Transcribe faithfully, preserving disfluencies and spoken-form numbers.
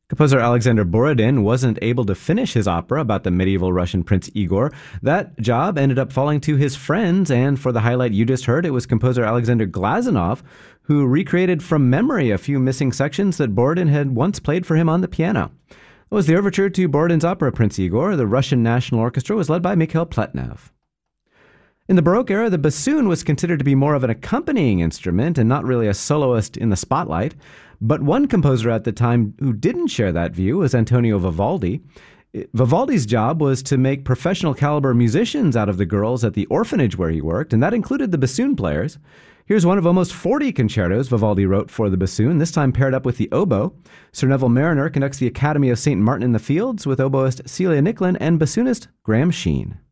Composer Alexander Borodin wasn't able to finish his opera about the medieval Russian Prince Igor. That job ended up falling to his friends, and for the highlight you just heard, it was composer Alexander Glazunov who recreated from memory a few missing sections that Borodin had once played for him on the piano. It was the overture to Borodin's opera Prince Igor. The Russian National Orchestra was led by Mikhail Pletnev. In the Baroque era, the bassoon was considered to be more of an accompanying instrument and not really a soloist in the spotlight. But one composer at the time who didn't share that view was Antonio Vivaldi. Vivaldi's job was to make professional caliber musicians out of the girls at the orphanage where he worked, and that included the bassoon players. Here's one of almost forty concertos Vivaldi wrote for the bassoon, this time paired up with the oboe. Sir Neville Marriner conducts the Academy of Saint Martin in the Fields with oboist Celia Nicklin and bassoonist Graham Sheen.